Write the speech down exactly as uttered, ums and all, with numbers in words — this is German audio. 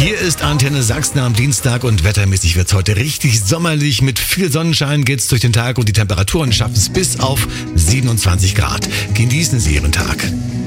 Hier ist Antenne Sachsen am Dienstag und wettermäßig wird's heute richtig sommerlich. Mit viel Sonnenschein geht's durch den Tag und die Temperaturen schaffen es bis auf siebenundzwanzig Grad. Genießen Sie Ihren Tag.